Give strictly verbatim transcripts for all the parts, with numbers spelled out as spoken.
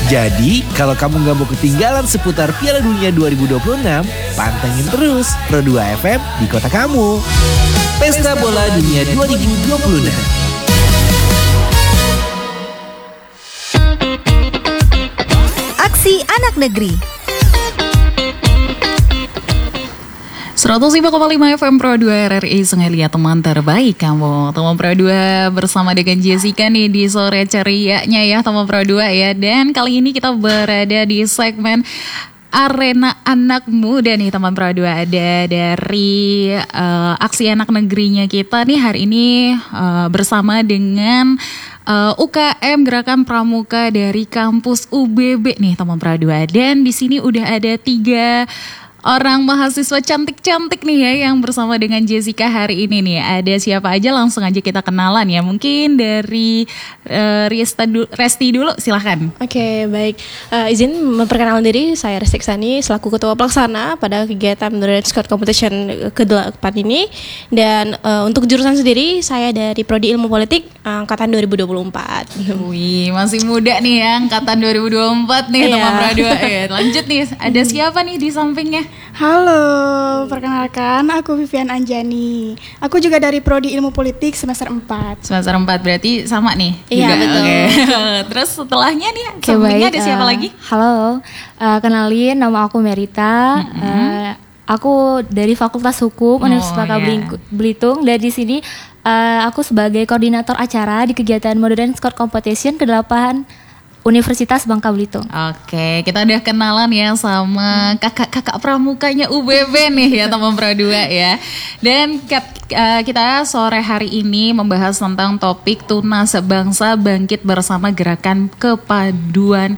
Jadi, kalau kamu nggak mau ketinggalan seputar Piala Dunia dua ribu dua puluh enam, pantengin terus Pro dua F M di kota kamu. Pesta Bola Dunia dua ribu dua puluh enam. Aksi Anak Negeri seratus lima koma lima F M Pro dua R R I Sungai Liat, teman terbaik kamu. Teman Pro dua bersama dengan Jessica nih di sore cerianya ya teman Pro dua ya. Dan kali ini kita berada di segmen Arena Anak Muda nih teman Pro dua. Ada dari uh, Aksi Anak Negerinya kita nih hari ini uh, bersama dengan uh, U K M Gerakan Pramuka dari kampus U B B nih teman Pro dua. Dan di sini udah ada tiga orang mahasiswa cantik-cantik nih ya yang bersama dengan Jessica hari ini nih. Ada siapa aja, langsung aja kita kenalan ya. Mungkin dari uh, Resta du- Resti dulu, silahkan. Oke, okay, baik. Uh, izin memperkenalkan diri, saya Resti Ksani selaku Ketua Pelaksana pada kegiatan Modern Scout Competition kedelapan ini. Dan uh, untuk jurusan sendiri, saya dari Prodi Ilmu Politik angkatan dua ribu dua puluh empat. Wih, masih muda nih ya, angkatan dua ribu dua puluh empat nih teman Pro dua. Ya, lanjut nih, ada siapa nih di sampingnya? Halo, perkenalkan aku Vivian Anjani. Aku juga dari Prodi Ilmu Politik semester empat. Semester empat berarti sama nih? Iya, juga. betul. Okay. Terus setelahnya nih, okay, sampingnya baik, ada siapa uh, lagi? Halo, uh, kenalin nama aku Merita. Mm-hmm. uh, aku dari Fakultas Hukum Oh, Universitas yeah. Belitung. Dan di sini uh, aku sebagai koordinator acara di kegiatan Modern Scout Competition kedelapan Universitas Bangka Belitung. Oke, kita udah kenalan ya sama kakak-kakak pramukanya U B B nih ya teman Pro dua ya. Dan kita sore hari ini membahas tentang topik Tunas Bangsa Bangkit Bersama Gerakan Kepaduan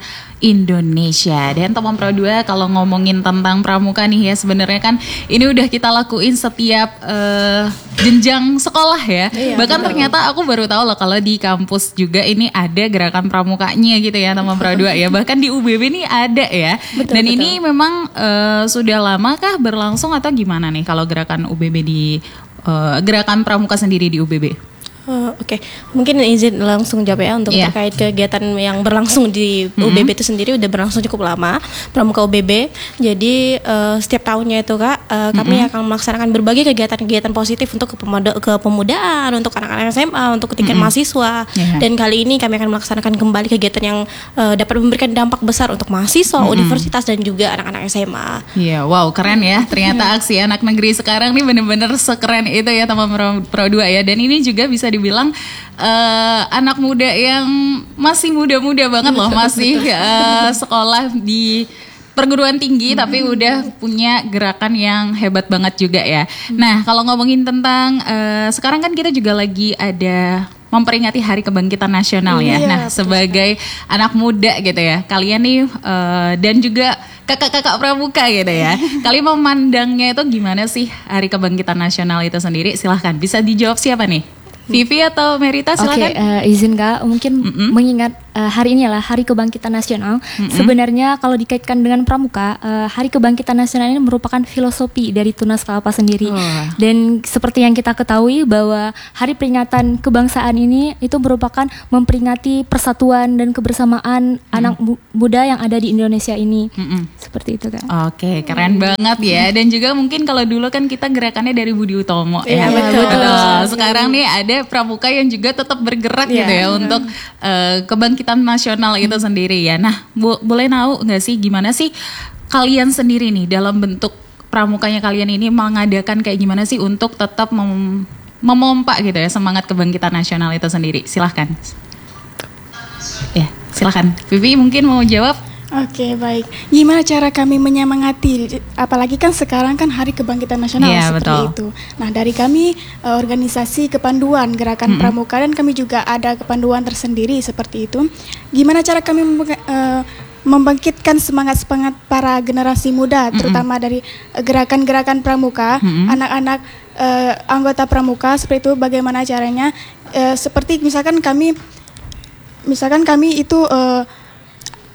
Indonesia. Dan teman Pro dua kalau ngomongin tentang pramuka nih ya, sebenarnya kan ini udah kita lakuin setiap uh, jenjang sekolah ya. Iya, Bahkan betul. Ternyata aku baru tahu loh kalau di kampus juga ini ada gerakan pramukanya gitu ya teman Pro dua ya. Bahkan di U B B nih ada ya. Betul, Dan betul. Ini memang uh, sudah lama kah berlangsung atau gimana nih kalau gerakan U B B di uh, gerakan pramuka sendiri di U B B? Uh, Oke, okay. Mungkin izin langsung jawab ya untuk yeah. terkait kegiatan yang berlangsung di mm-hmm. U B B itu sendiri udah berlangsung cukup lama, Pramuka U B B. Jadi uh, setiap tahunnya itu kak, uh, kami mm-hmm. akan melaksanakan berbagai kegiatan-kegiatan positif untuk kepemuda- kepemudaan, untuk anak-anak S M A, untuk tingkat mm-hmm. mahasiswa. Yeah. Dan kali ini kami akan melaksanakan kembali kegiatan yang uh, dapat memberikan dampak besar untuk mahasiswa, mm-hmm. universitas dan juga anak-anak S M A. Iya, yeah, wow keren ya. Ternyata Aksi Anak Negeri sekarang nih benar-benar sekeren itu ya teman Pro dua ya. Dan ini juga bisa dibilang uh, anak muda yang masih muda-muda banget loh, masih uh, sekolah di perguruan tinggi, hmm. tapi udah punya gerakan yang hebat banget juga ya. Hmm. Nah, kalau ngomongin tentang uh, sekarang kan kita juga lagi ada memperingati Hari Kebangkitan Nasional ya. Iya, nah, sebagai betul. Anak muda gitu ya, kalian nih uh, dan juga kakak-kakak pramuka gitu ya, kalian memandangnya itu gimana sih Hari Kebangkitan Nasional itu sendiri? Silahkan, bisa dijawab siapa nih? Vivi atau Merita, silakan. Oke, okay, uh, izin Kak, mungkin mm-hmm. mengingat uh, hari ini adalah Hari Kebangkitan Nasional. Mm-hmm. Sebenarnya kalau dikaitkan dengan pramuka, uh, Hari Kebangkitan Nasional ini merupakan filosofi dari Tunas Kalpa sendiri. Oh. Dan seperti yang kita ketahui bahwa Hari Peringatan Kebangsaan ini itu merupakan memperingati persatuan dan kebersamaan mm. anak muda yang ada di Indonesia ini. Mm-hmm. Seperti itu Kak. Oke, okay, keren mm. banget ya. Dan juga mungkin kalau dulu kan kita gerakannya dari Budi Utomo ya. ya. Betul. Betul. Sekarang nih ada pramuka yang juga tetap bergerak yeah. gitu ya hmm. untuk uh, kebangkitan nasional itu hmm. sendiri ya. Nah, bo- boleh tahu nggak sih gimana sih kalian sendiri nih dalam bentuk pramukanya kalian ini mengadakan kayak gimana sih untuk tetap mem- memompa gitu ya semangat kebangkitan nasional itu sendiri? Silahkan. Ya, silahkan. Vivi mungkin mau jawab. Oke, baik. Gimana cara kami menyemangati, apalagi kan sekarang kan Hari Kebangkitan Nasional yeah, seperti betul. Itu. Nah, dari kami uh, organisasi kepanduan Gerakan mm-hmm. Pramuka dan kami juga ada kepanduan tersendiri seperti itu. Gimana cara kami mem- uh, membangkitkan semangat-semangat para generasi muda, mm-hmm. terutama dari uh, gerakan-gerakan pramuka, mm-hmm. anak-anak uh, anggota pramuka seperti itu. Bagaimana caranya? Uh, seperti misalkan kami, misalkan kami itu uh,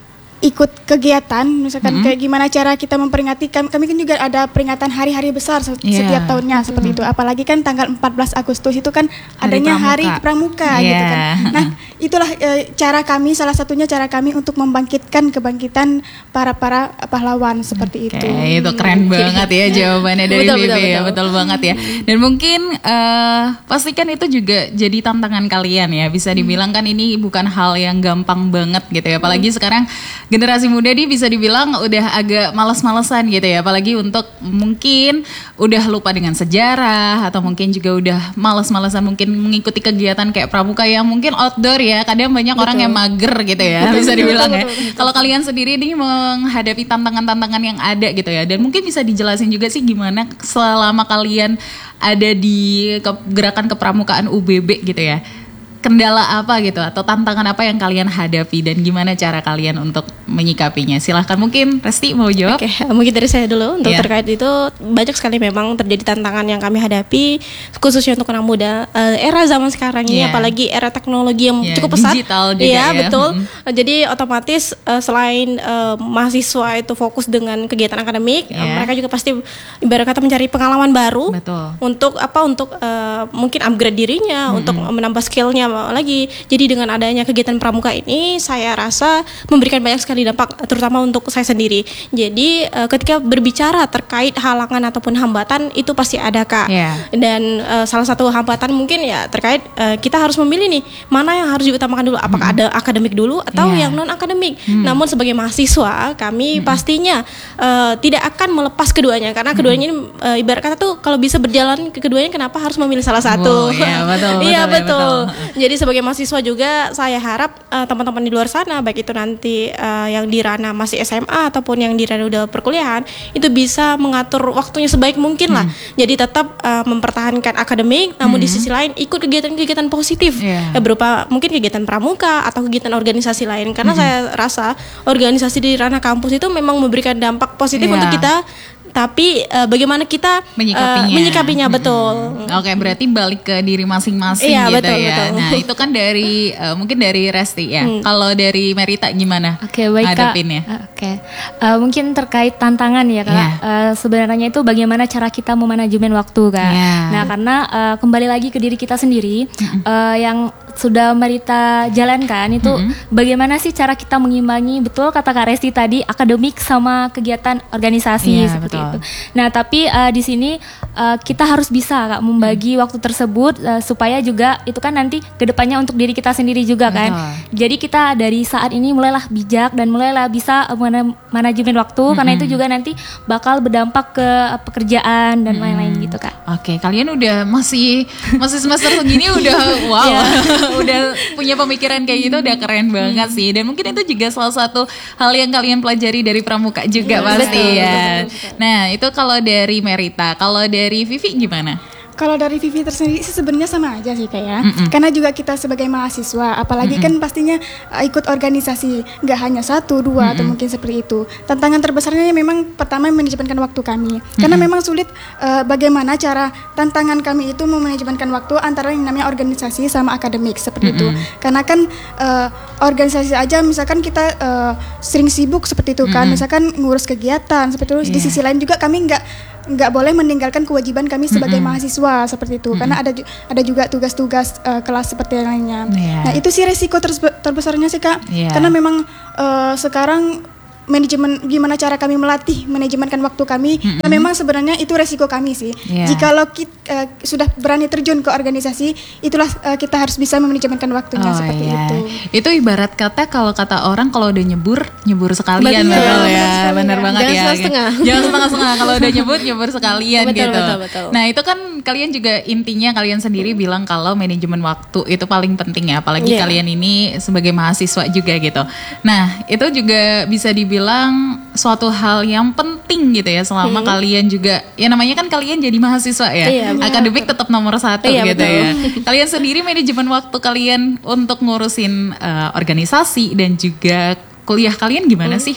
ikut kegiatan, misalkan mm-hmm. kayak gimana cara kita memperingati, kami, kami kan juga ada peringatan hari-hari besar se- yeah. setiap tahunnya mm-hmm. seperti itu. Apalagi kan tanggal empat belas Agustus itu kan hari adanya pramuka. Hari Pramuka yeah. gitu kan. Nah, itulah e, cara kami, salah satunya cara kami untuk membangkitkan kebangkitan para-para pahlawan seperti okay, itu. Itu keren banget ya jawabannya dari betul, Vivi betul, ya, betul. betul banget ya. Dan mungkin uh, pastikan itu juga jadi tantangan kalian ya. Bisa dibilang kan ini bukan hal yang gampang banget gitu ya. Apalagi sekarang generasi muda nih bisa dibilang udah agak malas-malesan gitu ya. Apalagi untuk mungkin udah lupa dengan sejarah atau mungkin juga udah malas-malesan mungkin mengikuti kegiatan kayak pramuka yang mungkin outdoor ya. Kadang banyak betul. orang yang mager gitu ya. Betul, bisa dibilang betul, ya. Betul, betul. Kalau kalian sendiri nih menghadapi tantangan-tantangan yang ada gitu ya. Dan mungkin bisa dijelasin juga sih gimana selama kalian ada di gerakan kepramukaan U B B gitu ya. Kendala apa gitu atau tantangan apa yang kalian hadapi dan gimana cara kalian untuk menyikapinya? Silahkan mungkin Resti mau jawab. Oke, okay, mungkin dari saya dulu untuk yeah. terkait itu banyak sekali memang terjadi tantangan yang kami hadapi khususnya untuk anak muda uh, era zaman sekarang ini yeah. apalagi era teknologi yang yeah. cukup pesat. Digital juga ya. ya. betul. Mm-hmm. Jadi otomatis uh, selain uh, mahasiswa itu fokus dengan kegiatan akademik, yeah. uh, mereka juga pasti ibarat kata mencari pengalaman baru. Betul. Untuk apa? Untuk uh, mungkin upgrade dirinya, mm-hmm. untuk menambah skillnya lagi. Jadi dengan adanya kegiatan pramuka ini saya rasa memberikan banyak sekali dampak terutama untuk saya sendiri. Jadi uh, ketika berbicara terkait halangan ataupun hambatan itu pasti ada Kak. Yeah. Dan uh, salah satu hambatan mungkin ya terkait uh, kita harus memilih nih mana yang harus diutamakan dulu. Apakah mm. ada akademik dulu atau yeah. yang non akademik. Mm. Namun sebagai mahasiswa kami mm. pastinya uh, tidak akan melepas keduanya karena keduanya ini uh, ibarat kata tuh kalau bisa berjalan ke keduanya kenapa harus memilih salah satu. Wow, yeah, betul, betul, iya betul. betul. Jadi sebagai mahasiswa juga saya harap uh, teman-teman di luar sana baik itu nanti uh, yang di ranah masih S M A ataupun yang di ranah udah perkuliahan itu bisa mengatur waktunya sebaik mungkin lah. Hmm. Jadi tetap uh, mempertahankan akademik namun hmm. di sisi lain ikut kegiatan-kegiatan positif yeah. ya, berupa mungkin kegiatan pramuka atau kegiatan organisasi lain karena hmm. saya rasa organisasi di ranah kampus itu memang memberikan dampak positif yeah. untuk kita. Tapi uh, bagaimana kita menyikapinya, uh, menyikapinya betul. Hmm. Oke, okay, berarti balik ke diri masing-masing iya, gitu betul, ya. Betul. Nah itu kan dari uh, mungkin dari Resti ya. Hmm. Kalau dari Merita gimana? Oke okay, baik Kak. Oke, okay. uh, mungkin terkait tantangan ya Kak. Yeah. Uh, sebenarnya itu bagaimana cara kita memanajemen waktu Kak. Yeah. Nah karena uh, kembali lagi ke diri kita sendiri mm-hmm. uh, yang sudah Merita jalankan itu mm-hmm. bagaimana sih cara kita mengimbangi betul kata Kak Resti tadi akademik sama kegiatan organisasi yeah, seperti betul. itu. Nah tapi uh, di sini uh, kita harus bisa Kak membagi hmm. waktu tersebut uh, supaya juga itu kan nanti kedepannya untuk diri kita sendiri juga kan. Betul. Jadi kita dari saat ini mulailah bijak dan mulailah bisa uh, man- manajemen waktu hmm. karena itu juga nanti bakal berdampak ke uh, pekerjaan dan hmm. lain-lain gitu Kak. Oke, kalian udah masih masih semester segini udah wow udah punya pemikiran kayak gitu udah keren banget sih. Dan mungkin itu juga salah satu hal yang kalian pelajari dari pramuka juga ya, pasti betul, ya. Betul, betul, betul. Nah itu kalau dari Merita, kalau dari Vivi gimana? Kalau dari Vivi tersendiri sih sebenarnya sama aja sih Kak ya. Mm-mm. Karena juga kita sebagai mahasiswa, apalagi Mm-mm. kan pastinya uh, ikut organisasi, nggak hanya satu, dua Mm-mm. atau mungkin seperti itu. Tantangan terbesarnya memang pertama manajemenkan waktu kami. Mm-mm. Karena memang sulit uh, bagaimana cara tantangan kami itu memanajemenkan waktu antara yang namanya organisasi sama akademik seperti Mm-mm. itu. Karena kan uh, organisasi aja misalkan kita uh, sering sibuk seperti itu kan, Mm-mm. misalkan ngurus kegiatan seperti itu. Yeah. Di sisi lain juga kami nggak nggak boleh meninggalkan kewajiban kami sebagai mm-hmm. mahasiswa seperti itu mm-hmm. karena ada ada juga tugas-tugas uh, kelas seperti yang lainnya. Yeah. Nah itu sih resiko terbe- terbesarnya sih Kak, yeah. karena memang uh, sekarang manajemen gimana cara kami melatih manajemenkan waktu kami mm-hmm. nah memang sebenarnya itu resiko kami sih. Yeah. Jikalau kita uh, sudah berani terjun ke organisasi itulah uh, kita harus bisa memanajemenkan waktunya oh, seperti yeah. itu. Itu ibarat kata kalau kata orang kalau udah nyebur nyebur sekalian betul ya, benar banget jangan ya. Setengah-setengah. Jangan setengah-setengah kalau udah nyebur nyebur sekalian betul, gitu. Betul, betul. Nah itu kan kalian juga intinya kalian sendiri bilang kalau manajemen waktu itu paling penting ya, apalagi yeah. kalian ini sebagai mahasiswa juga gitu. Nah itu juga bisa dibilang suatu hal yang penting gitu ya selama hmm. kalian juga ya namanya kan kalian jadi mahasiswa ya, iya, akademik tetap nomor satu iya, gitu betul. ya. Kalian sendiri manajemen waktu kalian untuk ngurusin uh, organisasi dan juga kuliah kalian gimana hmm. sih?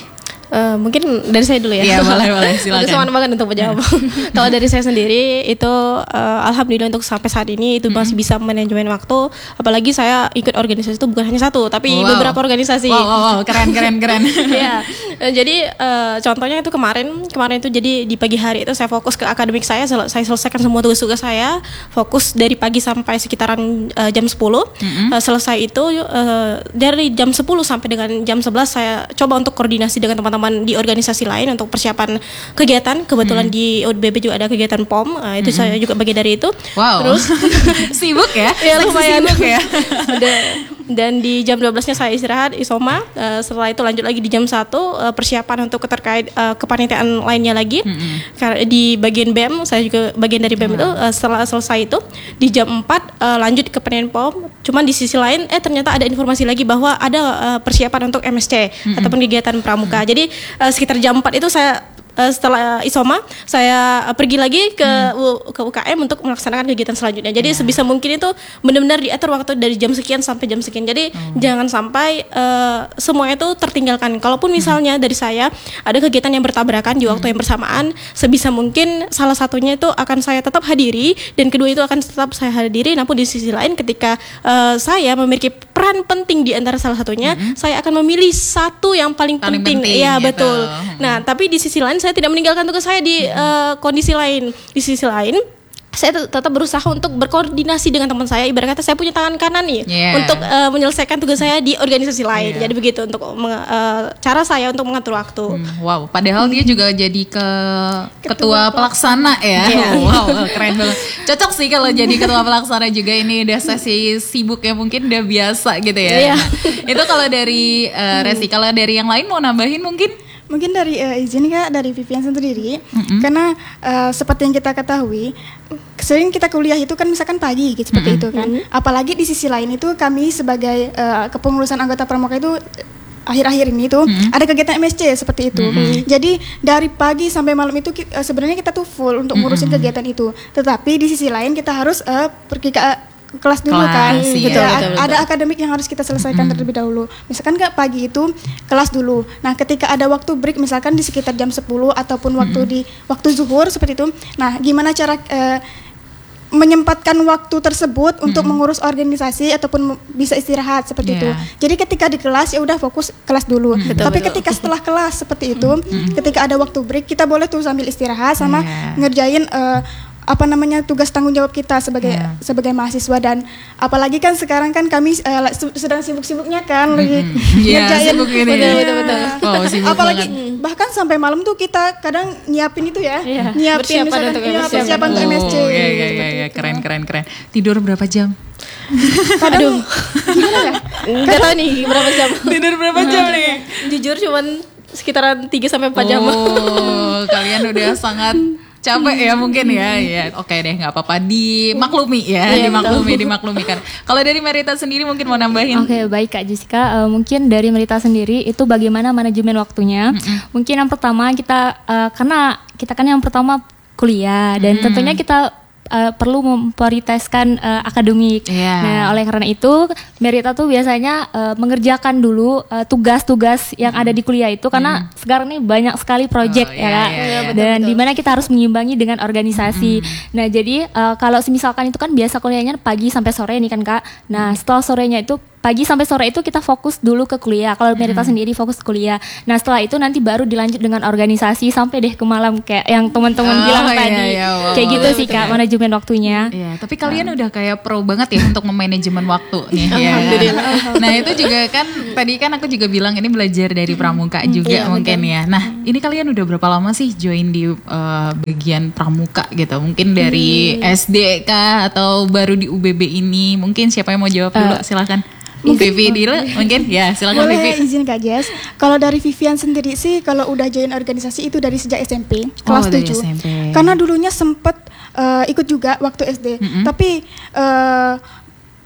Uh, mungkin dari saya dulu ya. Iya boleh boleh silakan. Semangat banget untuk menjawab. Kalau dari saya sendiri itu uh, alhamdulillah untuk sampai saat ini itu mm-hmm. masih bisa manajemen waktu. Apalagi saya ikut organisasi itu bukan hanya satu, tapi wow. beberapa organisasi. Wow wow, wow. keren keren keren. Iya. uh, jadi uh, contohnya itu kemarin kemarin itu jadi di pagi hari itu saya fokus ke akademik saya. Sel- saya selesaikan semua tugas-tugas saya. Fokus dari pagi sampai sekitaran uh, jam sepuluh. Mm-hmm. Uh, selesai itu uh, dari jam sepuluh sampai dengan jam sebelas saya coba untuk koordinasi dengan teman-teman di organisasi lain untuk persiapan kegiatan. Kebetulan hmm. di O D B B juga ada kegiatan P O M, uh, itu hmm. saya juga bagian dari itu. Wow. Terus sibuk ya? Ya lumayan sibuk ya. dan, dan di jam dua belasnya saya istirahat isoma. Uh, setelah itu lanjut lagi di jam satu uh, persiapan untuk terkait uh, kepanitiaan lainnya lagi. Hmm. Karena di bagian B E M saya juga bagian dari B E M hmm. itu uh, setelah selesai itu di jam empat uh, lanjut ke penelitian P O M. Cuman di sisi lain eh ternyata ada informasi lagi bahwa ada uh, persiapan untuk M S C hmm. ataupun kegiatan pramuka. Hmm. Jadi uh, sekitar jam empat itu saya uh, setelah isoma saya uh, pergi lagi ke hmm. U, ke U K M untuk melaksanakan kegiatan selanjutnya. Jadi yeah. sebisa mungkin itu benar-benar diatur waktu dari jam sekian sampai jam sekian. Jadi hmm. jangan sampai uh, semua itu tertinggalkan. Kalaupun misalnya hmm. dari saya ada kegiatan yang bertabrakan di waktu hmm. yang bersamaan, sebisa mungkin salah satunya itu akan saya tetap hadiri dan kedua itu akan tetap saya hadiri. Namun di sisi lain ketika uh, saya memiliki peran penting di antara salah satunya, hmm. saya akan memilih satu yang paling, paling penting. Iya betul. Hmm. Nah tapi di sisi lain saya tidak meninggalkan tugas saya di hmm. uh, kondisi lain. Di sisi lain saya tetap berusaha untuk berkoordinasi dengan teman saya. Ibarat kata saya punya tangan kanan nih yeah. untuk uh, menyelesaikan tugas saya di organisasi lain. Yeah. Jadi begitu untuk uh, cara saya untuk mengatur waktu. Hmm, wow, padahal hmm. dia juga jadi ke ketua, ketua pelaksana ya. Yeah. Wow, keren banget. Cocok sih kalau jadi ketua pelaksana juga. Ini udah sesi sibuk ya, mungkin udah biasa gitu ya. Yeah. Itu kalau dari uh, Resi, kalau dari yang lain mau nambahin mungkin? Mungkin dari uh, izin Kak, dari Vivian sendiri, mm-hmm. karena uh, seperti yang kita ketahui, sering kita kuliah itu kan misalkan pagi gitu, seperti mm-hmm. itu kan. Mm-hmm. Apalagi di sisi lain itu kami sebagai uh, kepengurusan anggota pramuka itu akhir-akhir ini tuh mm-hmm. ada kegiatan M S C seperti itu. Mm-hmm. Jadi dari pagi sampai malam itu uh, sebenarnya kita tuh full untuk ngurusin mm-hmm. kegiatan itu. Tetapi di sisi lain kita harus uh, pergi ke uh, kelas dulu kelas, kan, iya. gitu. Betul, betul, ada betul. Akademik yang harus kita selesaikan mm. terlebih dahulu. Misalkan nggak pagi itu kelas dulu. Nah, ketika ada waktu break, misalkan di sekitar jam sepuluh ataupun waktu mm. di waktu zuhur seperti itu. Nah, gimana cara uh, menyempatkan waktu tersebut mm. untuk mengurus organisasi ataupun bisa istirahat seperti yeah. itu. Jadi ketika di kelas ya udah fokus kelas dulu. Mm. Betul, Tapi betul. ketika setelah kelas seperti itu, mm. ketika ada waktu break, kita boleh tuh sambil istirahat sama yeah. ngerjain uh, apa namanya tugas tanggung jawab kita sebagai yeah. sebagai mahasiswa. Dan apalagi kan sekarang kan kami uh, sedang sibuk-sibuknya kan lagi mm-hmm. ngerjain yeah, ini. Betul, betul, betul. Oh, apalagi banget. Bahkan sampai malam tuh kita kadang nyiapin itu ya yeah. nyiapin persiapan untuk ya, persiapan untuk M S C. Oh, iya, iya, iya, iya. Keren keren keren. Tidur berapa jam? Kadang gimana ya? Enggak tahu nih berapa jam. Tidur berapa jam nih? Jujur cuman sekitaran tiga sampai empat jam. Oh, kalian udah sangat capek ya mungkin ya, ya oke deh nggak apa-apa, dimaklumi ya, yeah, dimaklumi, betul. dimaklumi kan. Kalau dari Merita sendiri mungkin mau nambahin? Oke okay, baik Kak Jessica, uh, mungkin dari Merita sendiri itu bagaimana manajemen waktunya? Mm-hmm. Mungkin yang pertama kita uh, karena kita kan yang pertama kuliah dan mm. tentunya kita Uh, perlu memprioritaskan uh, akademik. Yeah. Nah, oleh karena itu Merita tuh biasanya uh, mengerjakan dulu uh, tugas-tugas yang mm. ada di kuliah itu karena mm. sekarang nih banyak sekali proyek oh, ya, yeah, yeah, yeah, dan di mana kita harus mengimbangi dengan organisasi. Mm. Nah, jadi uh, kalau misalkan itu kan biasa kuliahnya pagi sampai sore nih kan Kak. Nah, mm. setelah sorenya itu pagi sampai sore itu kita fokus dulu ke kuliah. Kalau Merita hmm. sendiri fokus ke kuliah. Nah setelah itu nanti baru dilanjut dengan organisasi sampai deh ke malam kayak yang teman-teman oh, bilang iya, tadi. Iya, wow. Kayak gitu sih Kak manajemen waktunya. Iya, tapi kalian nah. udah kayak pro banget ya untuk memanajemen waktu nih. Alhamdulillah. Ya. Nah itu juga kan tadi kan aku juga bilang ini belajar dari pramuka juga iya, mungkin betul. ya. Nah ini kalian udah berapa lama sih join di uh, bagian pramuka gitu? Mungkin dari hmm. S D kah atau baru di U B B ini? Mungkin siapa yang mau jawab dulu? Uh, Silakan. Vivi dulu mungkin ya silakan Boleh Vivi. Izin Kak Jess. Kalau dari Vivian sendiri sih kalau udah join organisasi itu dari sejak S M P kelas oh, tujuh. S M P. Karena dulunya sempat uh, ikut juga waktu S D. Mm-hmm. Tapi uh,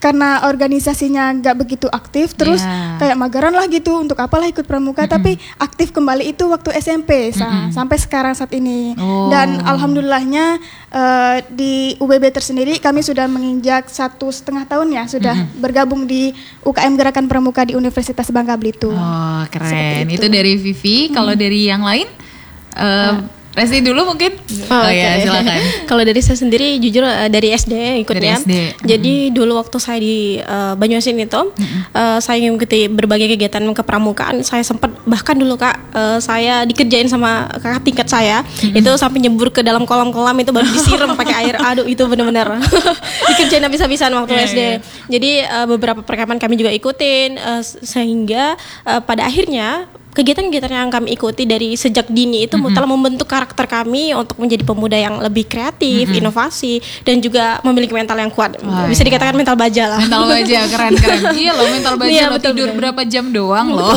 karena organisasinya nggak begitu aktif, terus yeah. kayak mageran lah gitu, untuk apalah ikut pramuka. Mm-hmm. Tapi aktif kembali itu waktu S M P mm-hmm. sampai sekarang saat ini. Oh. Dan alhamdulillahnya uh, di U B B tersendiri kami sudah menginjak satu setengah tahun ya, sudah mm-hmm. bergabung di U K M Gerakan Pramuka di Universitas Bangka Belitung. Oh keren, itu. itu dari Vivi. Kalau mm-hmm. dari yang lain? Uh, uh. Resti dulu mungkin? Oh, oh ya, okay. Silakan. Kalau dari saya sendiri jujur uh, dari S D ikutnya. Dari S D. Jadi mm-hmm. dulu waktu saya di uh, Banyuasin itu, mm-hmm. uh, saya mengikuti berbagai kegiatan kepramukaan. Saya sempat bahkan dulu Kak, uh, saya dikerjain sama kakak tingkat saya, mm-hmm. itu sampai nyebur ke dalam kolam-kolam itu baru disiram pakai air. Aduh, itu benar-benar dikerjain habis-habisan waktu yeah, S D. Yeah. Jadi uh, beberapa perekaman kami juga ikutin uh, sehingga uh, pada akhirnya kegiatan-kegiatan yang kami ikuti dari sejak dini itu mm-hmm. telah membentuk karakter kami untuk menjadi pemuda yang lebih kreatif, mm-hmm. inovasi, dan juga memiliki mental yang kuat. Oh, bisa iya. dikatakan mental baja lah. Mental baja, keren-keren. Iya loh, mental baja iya, lo betul, tidur betul. berapa jam doang loh.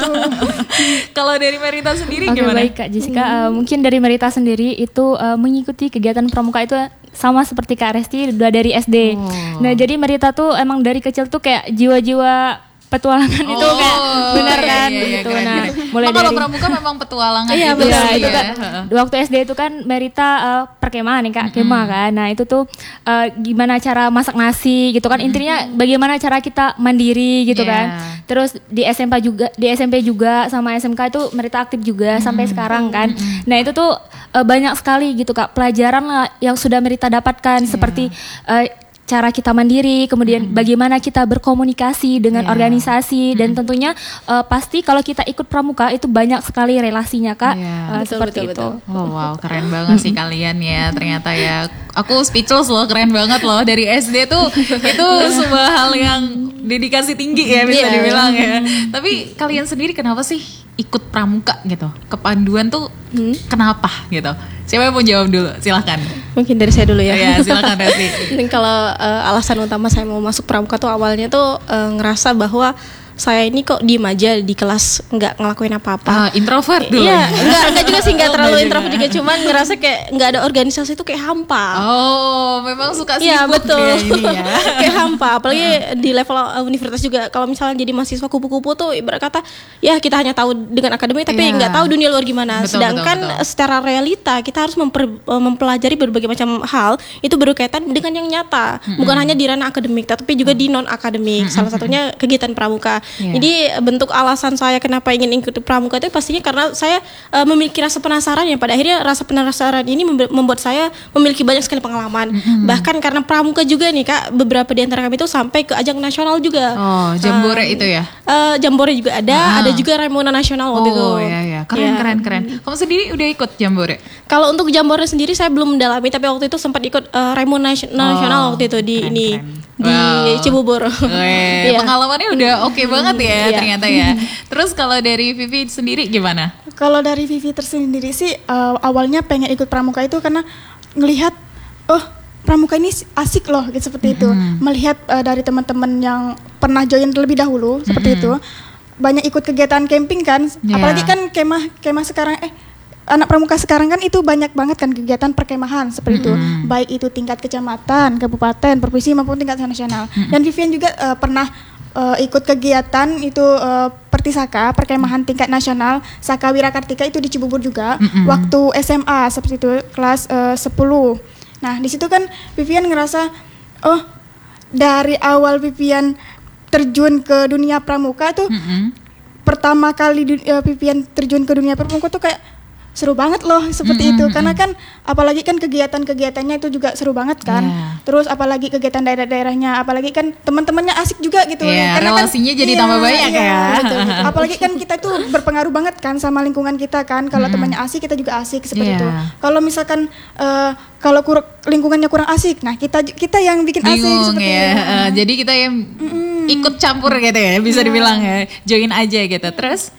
Kalau dari Merita sendiri okay, gimana? Baik Kak Jessica, hmm. uh, mungkin dari Merita sendiri itu uh, mengikuti kegiatan pramuka itu sama seperti Kak Resti, udah dari S D. Oh. Nah jadi Merita tuh emang dari kecil tuh kayak jiwa-jiwa petualangan oh, itu kayak benar kan iya, iya, gitu. Keren, nah, keren. mulai oh, dari kalau pramuka memang petualangan iya, gitu. Iya, itu ya. kan waktu S D itu kan Merita uh, perkemahan nih Kak, mm-hmm. kemah kan. Nah, itu tuh uh, gimana cara masak nasi gitu kan. Mm-hmm. Intinya bagaimana cara kita mandiri gitu yeah. kan. Terus di S M P juga, di S M P juga sama S M K itu Merita aktif juga mm-hmm. sampai sekarang kan. Mm-hmm. Nah, itu tuh uh, banyak sekali gitu Kak pelajaran lah yang sudah Merita dapatkan yeah. seperti uh, cara kita mandiri, kemudian hmm. bagaimana kita berkomunikasi dengan yeah. organisasi, hmm. dan tentunya uh, pasti kalau kita ikut pramuka itu banyak sekali relasinya Kak, yeah. uh, betul, seperti betul, itu. Betul. Oh wow, keren banget sih kalian ya, ternyata ya. Aku speechless loh, keren banget loh dari S D tuh itu sebuah hal yang dedikasi tinggi ya bisa yeah. dibilang ya. Tapi kalian sendiri kenapa sih ikut pramuka gitu? Kepanduan tuh hmm? kenapa gitu? Siapa yang mau jawab dulu? Silahkan. Mungkin dari saya dulu ya. Iya, silakan Resti. Kalau uh, alasan utama saya mau masuk pramuka tuh awalnya tuh uh, ngerasa bahwa saya ini kok diem aja di kelas nggak ngelakuin apa-apa. Ah, introvert dulu. Iya, nggak nggak juga sih, nggak terlalu introvert juga, cuman ngerasa kayak nggak ada organisasi itu kayak hampa. Oh, memang suka sibuk ya, betul. dia ini ya. Kayak hampa, apalagi uh. di level universitas juga. Kalau misalnya jadi mahasiswa kupu-kupu tuh ibarat kata ya kita hanya tahu dengan akademik tapi nggak yeah. tahu dunia luar gimana. Betul, Sedangkan betul, betul. secara realita kita harus memper, mempelajari berbagai macam hal itu berkaitan dengan yang nyata, mm-hmm. bukan hanya di ranah akademik tapi juga di non akademik. Mm-hmm. Salah satunya kegiatan pramuka. Yeah. Jadi bentuk alasan saya kenapa ingin ikut pramuka itu pastinya karena saya uh, memiliki rasa penasaran ya. Pada akhirnya rasa penasaran ini membuat saya memiliki banyak sekali pengalaman. Mm-hmm. Bahkan karena pramuka juga nih Kak, beberapa di antara kami itu sampai ke ajang nasional juga. Oh, Jambore uh, itu ya? Uh, Jambore juga ada, ah. ada juga Raimuna nasional waktu oh, itu. Oh iya iya, keren yeah. keren keren. Kamu sendiri udah ikut Jambore? Kalau untuk Jambore sendiri saya belum mendalami, tapi waktu itu sempat ikut uh, Raimuna nasional oh, waktu itu di keren, ini. Keren. Di wow. Cibubur. Weh, yeah. Pengalamannya udah oke okay banget ya yeah. ternyata ya. Terus kalau dari Vivi sendiri gimana? Kalau dari Vivi tersendiri sih uh, awalnya pengen ikut pramuka itu karena ngelihat oh pramuka ini asik loh gitu seperti mm-hmm. itu. Melihat uh, dari teman-teman yang pernah join terlebih dahulu mm-hmm. seperti itu. Banyak ikut kegiatan camping kan. Yeah. Apalagi kan kemah kemah sekarang eh anak pramuka sekarang kan itu banyak banget kan kegiatan perkemahan seperti mm-hmm. itu, baik itu tingkat kecamatan, kabupaten, provinsi maupun tingkat nasional. Mm-hmm. Dan Vivian juga uh, pernah uh, ikut kegiatan itu uh, Pertisaka, perkemahan tingkat nasional, Saka Wirakartika itu di Cibubur juga, mm-hmm. waktu S M A seperti itu, kelas uh, sepuluh. Nah, di situ kan Vivian ngerasa oh, dari awal Vivian terjun ke dunia pramuka tuh mm-hmm. pertama kali du- uh, Vivian terjun ke dunia pramuka tuh kayak seru banget loh seperti mm-hmm. itu, karena kan apalagi kan kegiatan-kegiatannya itu juga seru banget kan, yeah. terus apalagi kegiatan daerah-daerahnya, apalagi kan teman-temannya asik juga gitu, yeah, karena relasinya kan, jadi iya, tambah banyak iya, ya betul, betul. Apalagi kan kita tuh berpengaruh banget kan sama lingkungan kita kan, kalau mm-hmm. temannya asik kita juga asik seperti yeah. itu. Kalau misalkan uh, kalau kur- lingkungannya kurang asik, nah kita kita yang bikin bingung asik seperti ya. itu. Uh, jadi kita yang mm-hmm. ikut campur gitu ya, bisa yeah. dibilang ya, join aja gitu. Terus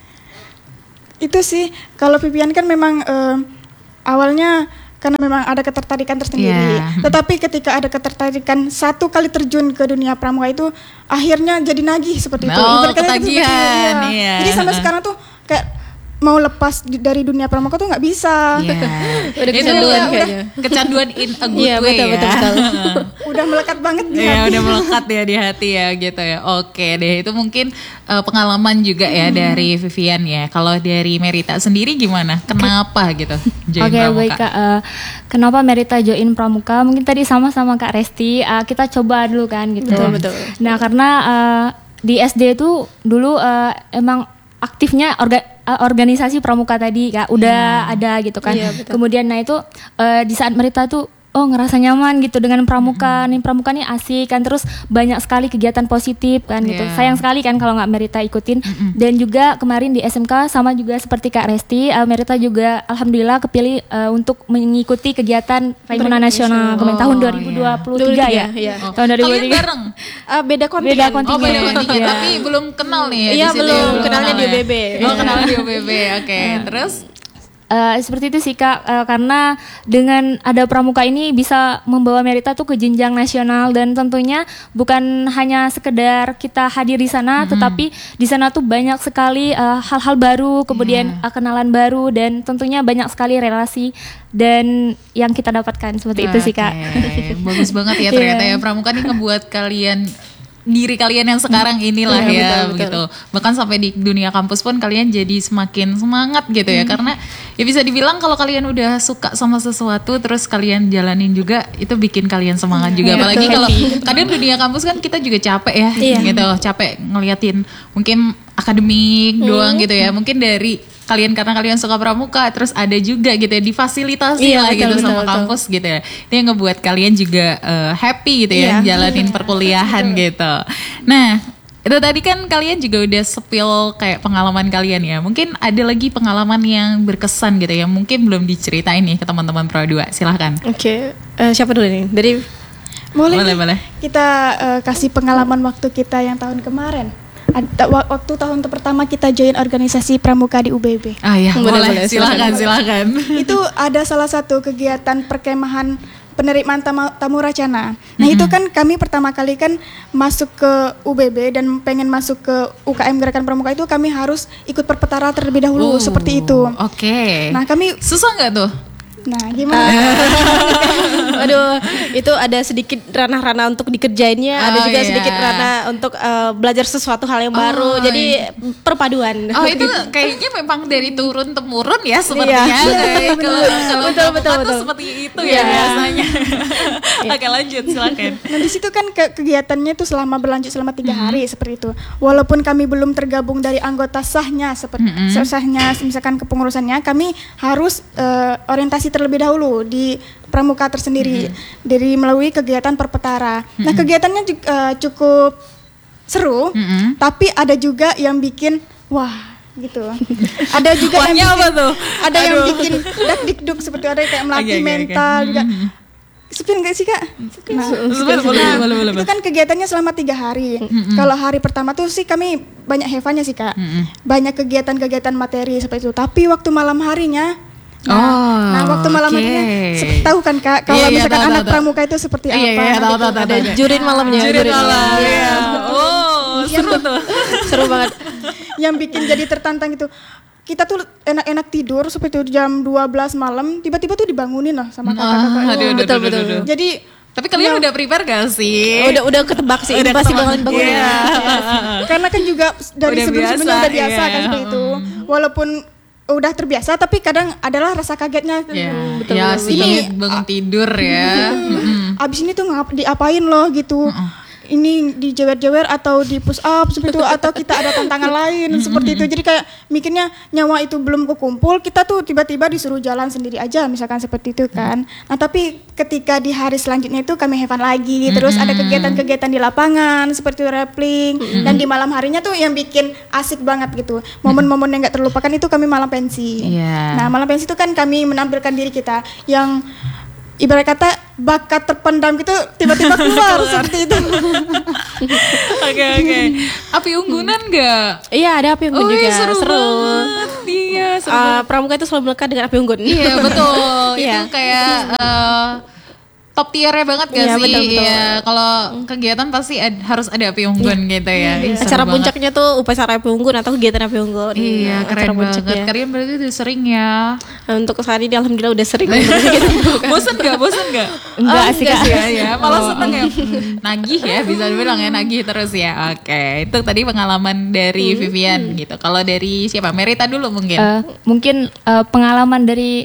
itu sih kalau Vivian kan memang uh, awalnya karena memang ada ketertarikan tersendiri, yeah. tetapi ketika ada ketertarikan satu kali terjun ke dunia pramuka itu akhirnya jadi nagih seperti itu. Oh, ketagihan. Ya. Yeah. Jadi sampai sekarang tuh kayak mau lepas di, dari dunia pramuka tuh nggak bisa. Yeah. Udah kecanduan kayaknya. Kecanduan in a good yeah, way betul, ya. Betul, betul. udah melekat banget di ya, hati. udah melekat ya di hati ya gitu ya. Oke deh, itu mungkin uh, pengalaman juga ya hmm. dari Vivian ya. Kalau dari Merita sendiri gimana? Kenapa gitu join Oke, Pramuka? baik Kak. Uh, kenapa Merita join Pramuka? Mungkin tadi sama-sama Kak Resti, uh, kita coba dulu kan gitu. Betul, betul. Nah, karena uh, di S D itu dulu uh, emang aktifnya orga, uh, organisasi Pramuka tadi Kak, udah yeah. ada gitu kan. Yeah, kemudian nah itu uh, di saat Merita tuh oh ngerasa nyaman gitu dengan Pramuka, mm-hmm. nih Pramuka nih asik kan, terus banyak sekali kegiatan positif kan gitu. Yeah. Sayang sekali kan kalau nggak Merita ikutin. Mm-hmm. Dan juga kemarin di S M K sama juga seperti Kak Resti, uh, Merita juga alhamdulillah kepilih uh, untuk mengikuti kegiatan Raimuna Nasional oh, tahun dua ribu dua puluh tiga yeah. ya. Yeah. Oh. Tahun dua ribu dua puluh tiga. Kalian bareng? Uh, beda kontingen. Beda kontingen. Oh beda kontingen, tapi belum kenal nih ya. Iya belum, belum kenalnya di U B B. Oh kenalnya di U B B, oke. Okay. Yeah. Terus? Uh, seperti itu sih Kak, uh, karena dengan ada Pramuka ini bisa membawa Merita tuh ke jenjang nasional, dan tentunya bukan hanya sekedar kita hadir di sana, mm-hmm. tetapi di sana tuh banyak sekali uh, hal-hal baru, kemudian yeah. uh, kenalan baru, dan tentunya banyak sekali relasi dan yang kita dapatkan seperti okay. itu sih Kak. Bagus banget ya ternyata yeah. ya Pramuka ini ngebuat kalian diri kalian yang sekarang inilah ya, ya betul, begitu. Betul. Bahkan sampai di dunia kampus pun kalian jadi semakin semangat gitu ya. Hmm. Karena ya bisa dibilang kalau kalian udah suka sama sesuatu terus kalian jalanin juga, itu bikin kalian semangat juga. Ya, apalagi kalau kadang dunia kampus kan kita juga capek ya, iya. gitu. Capek ngeliatin mungkin akademik hmm. doang gitu ya. Mungkin dari kalian karena kalian suka Pramuka, terus ada juga gitu ya difasilitasi iya, lah betul, gitu betul, sama betul. kampus gitu ya. Itu yang ngebuat kalian juga uh, happy gitu ya, iya. jalanin iya. perkuliahan betul. gitu. Nah, itu tadi kan kalian juga udah spill kayak pengalaman kalian ya. Mungkin ada lagi pengalaman yang berkesan gitu ya, mungkin belum diceritain nih ke teman-teman Pro dua. Silahkan. Oke, okay. uh, siapa dulu nih? Dari boleh, boleh, boleh. Kita uh, kasih pengalaman waktu kita yang tahun kemarin. Ada, waktu tahun pertama kita join organisasi Pramuka di U B B. Ah ya, boleh, boleh. Silakan, silakan. Itu ada salah satu kegiatan perkemahan penerimaan tamu, tamu Racana. Nah mm-hmm. itu kan kami pertama kali kan masuk ke U B B dan pengen masuk ke U K M Gerakan Pramuka itu kami harus ikut perpetara terlebih dahulu, oh, seperti itu. Oke. Okay. Nah kami susah nggak tuh? Nah gimana? Aduh, itu ada sedikit ranah-ranah untuk dikerjainnya, oh, ada juga yeah. sedikit ranah untuk uh, belajar sesuatu hal yang baru. Oh, jadi iya. perpaduan. Oh itu kayaknya memang dari turun temurun ya sepertinya. Iya. Kalau kalau betul betul betul seperti itu ya, ya biasanya. Oke lanjut silakan. Nah di situ kan ke- kegiatannya itu selama berlanjut selama tiga mm-hmm. hari seperti itu. Walaupun kami belum tergabung dari anggota sahnya seperti mm-hmm. sahnya misalkan kepengurusannya, kami harus uh, orientasi terlebih dahulu di Pramuka tersendiri mm-hmm. dari melalui kegiatan perpetara. Mm-hmm. Nah kegiatannya juga, uh, cukup seru, mm-hmm. tapi ada juga yang bikin wah gitu. Ada juga yang bikin, apa tuh? Ada Aduh. yang bikin dak-dikduk seperti ada yang melatih okay, okay, mental okay. juga. Mm-hmm. Sepin nggak sih Kak? Nah, boleh, boleh, boleh, boleh. Itu kan kegiatannya selama tiga hari. Mm-hmm. Kalau hari pertama tuh sih kami banyak hevannya sih Kak. Mm-hmm. Banyak kegiatan-kegiatan materi seperti itu. Tapi waktu malam harinya Nah, oh, nah waktu malam okay. harinya tahu kan Kak kalau yeah, misalkan yeah, anak tahu, Pramuka itu seperti iya, apa? Iya, iya, tahu, tahu, tahu, ada jurin malamnya. Jurin malam. Iya. Oh, seru tuh. Seru banget. Yang bikin jadi tertantang itu kita tuh enak-enak tidur seperti itu jam dua belas malam tiba-tiba tuh dibangunin loh sama kakak-kakak. Ah, aduh, oh, betul betul. Jadi tapi kalian ya, udah prepare gak sih? Udah udah ketebak sih. Udah pasti bangun bangun. Iya. Karena kan juga dari sebelum-sebelumnya udah biasa iya. kan seperti itu. Walaupun udah terbiasa tapi kadang adalah rasa kagetnya. Yeah. Betul. Ya sih ini, bangun tidur ya. Abis ini tuh ngap, diapain loh gitu. Uh-uh. Ini dijewer-jewer atau di push up seperti itu atau kita ada tantangan lain seperti itu. Jadi kayak mikirnya nyawa itu belum kekumpul, kita tuh tiba-tiba disuruh jalan sendiri aja misalkan seperti itu kan. Nah tapi ketika di hari selanjutnya itu kami have fun lagi, terus ada kegiatan-kegiatan di lapangan seperti rappling, dan di malam harinya tuh yang bikin asik banget gitu. Momen-momen yang gak terlupakan itu kami malam pensi. Yeah. Nah malam pensi itu kan kami menampilkan diri kita yang ibarat kata bakat terpendam gitu tiba-tiba keluar seperti itu. Oke oke. Api unggunan nggak? Iya ada api unggun oh, juga. Iya, seru, seru banget. Iya seru. Uh, Pramuka itu selalu melekat dengan api unggun. Iya betul. Iya. Itu kayak uh, top tiernya banget gak iya, sih? Betul, betul. Iya, kalau kegiatan pasti ad, harus ada api unggun iya. gitu ya. Iya. Acara puncaknya tuh upacara api unggun atau kegiatan api unggun. Iya, keren banget. Ya. Kalian berarti udah sering ya? Untuk saat ini alhamdulillah udah sering. Bosen gak? Bosen gak? Enggak oh, sih Kak. Ya, ya. Malah oh. seneng ya. Nagih ya, bisa dibilang ya nagih terus ya. Oke, itu tadi pengalaman dari Vivian gitu. Kalau dari siapa? Merita dulu mungkin. Uh, mungkin uh, pengalaman dari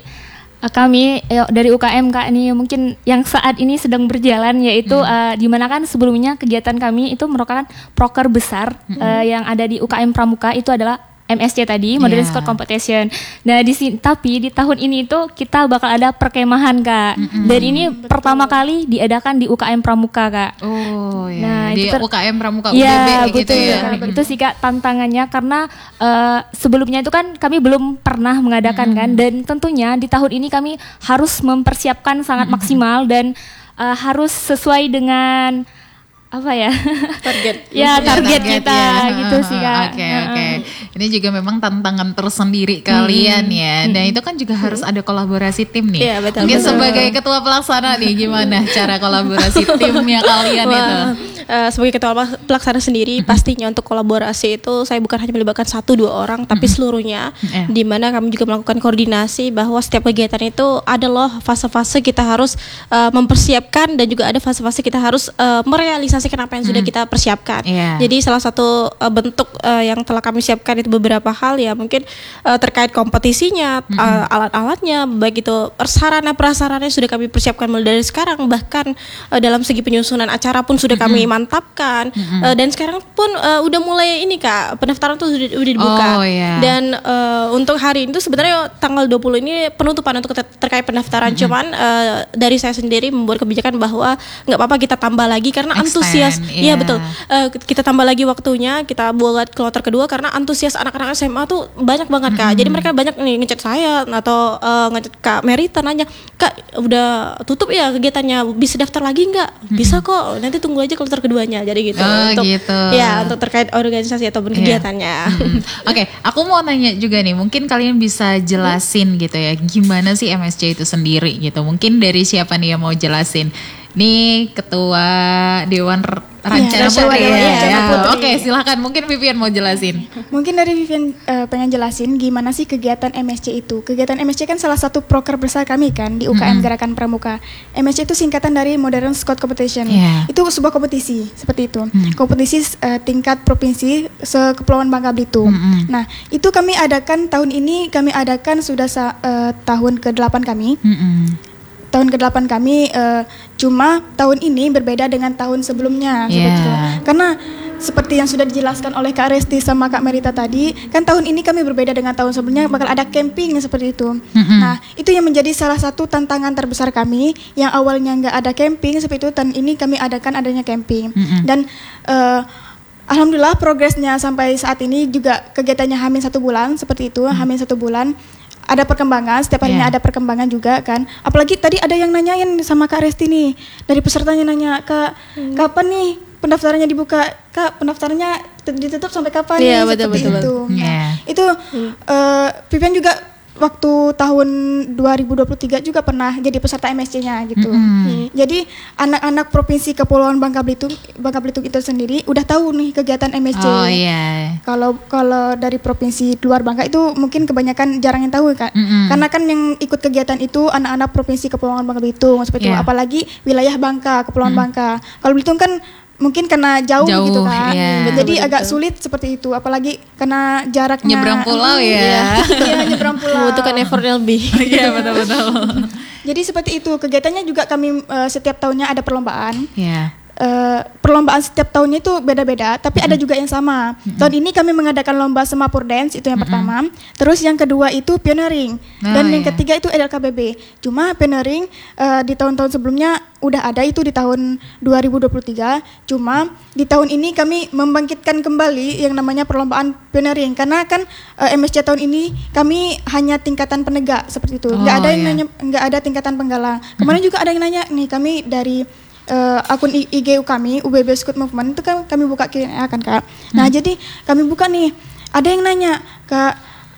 kami dari U K M Kak ini mungkin yang saat ini sedang berjalan yaitu hmm. uh, di mana kan sebelumnya kegiatan kami itu merupakan proker besar hmm. uh, yang ada di U K M Pramuka itu adalah M S C tadi, Modern yeah. Scout Competition. Nah, di sini tapi di tahun ini itu kita bakal ada perkemahan Kak. Mm-hmm. Dan ini Betul. pertama kali diadakan di U K M Pramuka Kak. Oh ya. Nah, di ter- U K M Pramuka ya, U B B gitu ya. Mm-hmm. Itu sih Kak tantangannya karena uh, sebelumnya itu kan kami belum pernah mengadakan mm-hmm. kan, dan tentunya di tahun ini kami harus mempersiapkan sangat mm-hmm. maksimal dan uh, harus sesuai dengan apa ya target ya target, target kita ya. Gitu sih Kak. Oke okay, oke. Okay. Ini juga memang tantangan tersendiri kalian hmm. ya. Dan hmm. itu kan juga harus ada kolaborasi tim nih. Ya, betul, Mungkin betul. sebagai ketua pelaksana nih gimana cara kolaborasi timnya kalian Wah, itu? Uh, sebagai ketua pelaksana sendiri pastinya untuk kolaborasi itu saya bukan hanya melibatkan satu dua orang tapi seluruhnya, yeah. di mana kami juga melakukan koordinasi bahwa setiap kegiatan itu ada loh fase-fase kita harus uh, mempersiapkan dan juga ada fase-fase kita harus uh, merealisasikan apa yang sudah kita persiapkan. Yeah. Jadi salah satu uh, bentuk uh, yang telah kami siapkan itu beberapa hal ya mungkin uh, terkait kompetisinya, mm-hmm. uh, alat-alatnya, baik itu sarana prasarana sudah kami persiapkan mulai dari sekarang, bahkan uh, dalam segi penyusunan acara pun sudah kami mm-hmm. mantapkan, mm-hmm. uh, dan sekarang pun uh, udah mulai ini Kak, pendaftaran tuh sudah, udah dibuka. Oh, yeah. Dan uh, untuk hari itu sebenarnya tanggal dua puluh ini penutupan untuk ter- terkait pendaftaran, mm-hmm. cuman uh, dari saya sendiri membuat kebijakan bahwa nggak apa-apa kita tambah lagi karena Extend, antusias. Iya yeah. betul. Uh, kita tambah lagi waktunya, kita buat kloter kedua karena antusias anak-anak S M A tuh banyak banget Kak. Mm-hmm. Jadi mereka banyak nih ngechat saya atau uh, ngechat Kak Merita nanya, "Kak, udah tutup ya kegiatannya, bisa daftar lagi nggak?" Mm-hmm. Bisa kok, nanti tunggu aja kloter keduanya. Jadi gitu. Oh, untuk gitu. ya untuk terkait organisasi ataupun yeah. kegiatannya. Mm-hmm. Oke, okay, aku mau nanya juga nih, mungkin kalian bisa jelasin gitu ya, gimana sih M S C itu sendiri gitu. Mungkin dari siapa nih yang mau jelasin? Nih Ketua Dewan Rencana ya, Putri ya. ya, ya. Oke, silakan. Mungkin Vivian mau jelasin. Mungkin dari Vivian uh, pengen jelasin gimana sih kegiatan M S C itu. Kegiatan M S C kan salah satu proker besar kami kan di U K M mm-hmm. Gerakan Pramuka. M S C itu singkatan dari Modern Scout Competition. Yeah. Itu sebuah kompetisi seperti itu. Mm-hmm. Kompetisi uh, tingkat provinsi se-Kepulauan Bangka Belitung. Mm-hmm. Nah, itu kami adakan tahun ini kami adakan sudah sa- uh, tahun kedelapan kami. Mm-hmm. Tahun kedelapan kami, uh, cuma tahun ini berbeda dengan tahun sebelumnya, yeah. itu. Karena seperti yang sudah dijelaskan oleh Kak Resti sama Kak Merita tadi, kan tahun ini kami berbeda dengan tahun sebelumnya, bakal ada camping seperti itu. Mm-hmm. Nah, itu yang menjadi salah satu tantangan terbesar kami, yang awalnya nggak ada camping seperti itu, tahun ini kami adakan adanya camping. Mm-hmm. Dan uh, alhamdulillah progresnya sampai saat ini juga kegiatannya hamil satu bulan seperti itu, mm-hmm. hamil satu bulan. Ada perkembangan, setiap harinya yeah. ada perkembangan juga kan. Apalagi tadi ada yang nanyain sama Kak Resti nih, dari pesertanya nanya, "Kak, hmm. kapan nih pendaftarannya dibuka? Kak, pendaftarannya ditutup sampai kapan?" Yeah, nih?" betul, Seperti betul, itu. betul. Nah, yeah. itu hmm. uh, Vivian juga waktu tahun dua ribu dua puluh tiga juga pernah jadi peserta M S C-nya gitu. Mm-hmm. Hmm. Jadi anak-anak provinsi Kepulauan Bangka Belitung, Bangka Belitung itu sendiri udah tahu nih kegiatan M S C. Oh iya. Kalau kalau dari provinsi luar Bangka itu mungkin kebanyakan jarang yang tahu kan. Mm-hmm. Karena kan yang ikut kegiatan itu anak-anak provinsi Kepulauan Bangka Belitung seperti yeah. itu. Apalagi wilayah Bangka, Kepulauan mm. Bangka. Kalau Belitung kan mungkin karena jauh, jauh gitu kan, yeah. jadi betul, agak betul. sulit seperti itu, apalagi karena jaraknya nyebrang pulau ya, iya nyebrang pulau, membutuhkan effort yang lebih. Iya betul-betul. Jadi seperti itu kegiatannya juga kami uh, setiap tahunnya ada perlombaan. Yeah. Uh, perlombaan setiap tahunnya itu beda-beda, tapi mm-hmm. ada juga yang sama. Mm-hmm. Tahun ini kami mengadakan lomba Semapur Dance, itu yang mm-hmm. pertama. Terus yang kedua itu pioneering, oh, dan yang yeah. ketiga itu L K B B. Cuma pioneering uh, di tahun-tahun sebelumnya udah ada itu di tahun dua ribu dua puluh tiga. Cuma di tahun ini kami membangkitkan kembali yang namanya perlombaan pioneering, karena kan uh, M S C tahun ini kami hanya tingkatan penegak seperti itu. Nggak oh, ada yang yeah. nanya, nggak ada tingkatan penggalang. Kemarin mm-hmm. juga ada yang nanya nih, kami dari Uh, akun I G U kami, U B B Scout Movement itu kan kami buka Q and A kan Kak. Nah hmm. jadi kami buka nih, ada yang nanya, "Kak,